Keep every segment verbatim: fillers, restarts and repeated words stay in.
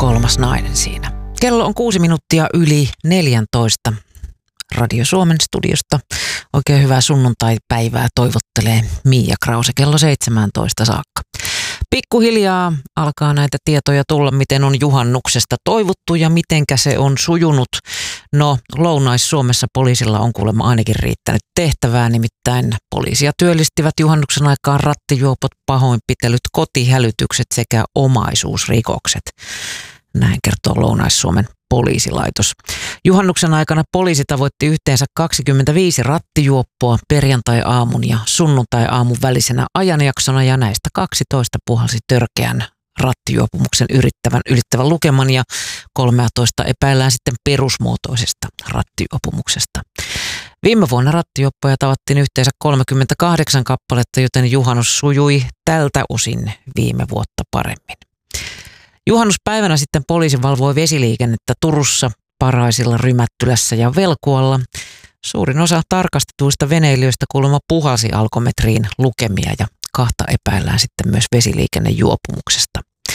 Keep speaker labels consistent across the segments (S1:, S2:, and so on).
S1: kolmas nainen siinä. Kello on kuusi minuuttia yli neljäntoista. Radio Suomen studiosta. Oikein hyvää sunnuntaipäivää toivottelee Miia Krause kello seitsemäntoista saakka. Pikkuhiljaa alkaa näitä tietoja tulla, miten on juhannuksesta toivottu ja mitenkä se on sujunut. No, Lounais-Suomessa poliisilla on kuulemma ainakin riittänyt tehtävää, nimittäin poliisia työllistivät juhannuksen aikaan rattijuopot, pahoinpitelyt, kotihälytykset sekä omaisuusrikokset. Näin kertoo Lounais-Suomen poliisilaitos. Juhannuksen aikana poliisi tavoitti yhteensä kaksikymmentäviisi rattijuoppoa perjantai-aamun ja sunnuntai-aamun välisenä ajanjaksona ja näistä kaksitoista puhalsi törkeän rattijuopumuksen yrittävän, ylittävän lukeman ja kolmetoista epäillään sitten perusmuotoisesta rattijuopumuksesta. Viime vuonna rattijuoppoja tavattiin yhteensä kolmekymmentäkahdeksan kappaletta, joten juhannus sujui tältä osin viime vuotta paremmin. Juhannuspäivänä sitten poliisi valvoi vesiliikennettä Turussa, Paraisilla, Rymättylässä ja Velkualla. Suurin osa tarkastetuista veneilijöistä kuulemma puhalsi alkometriin lukemia ja kahta epäillään sitten myös vesiliikennejuopumuksesta.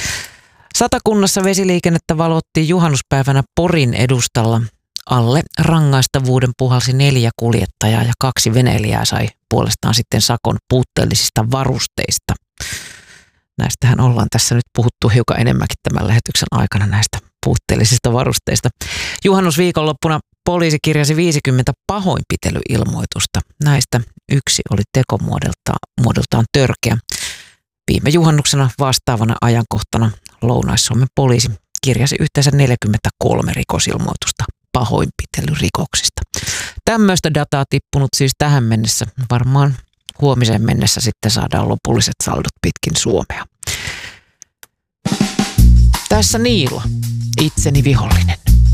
S1: Satakunnassa vesiliikennettä valvottiin juhannuspäivänä Porin edustalla. Alle rangaistavuuden puhalsi neljä kuljettajaa ja kaksi veneilijää sai puolestaan sitten sakon puutteellisista varusteista. Näistähän ollaan tässä nyt puhuttu hiukan enemmänkin tämän lähetyksen aikana näistä puutteellisista varusteista. Juhannusviikonloppuna poliisi kirjasi viisikymmentä pahoinpitelyilmoitusta. Näistä yksi oli tekomuodoltaan törkeä. Viime juhannuksena vastaavana ajankohtana Lounais-Suomen poliisi kirjasi yhteensä neljäkymmentäkolme rikosilmoitusta pahoinpitelyrikoksista. Tämmöistä dataa tippunut siis tähän mennessä. Varmaan huomiseen mennessä sitten saadaan lopulliset saldot pitkin Suomea. Tässä Niilo, itseni vihollinen.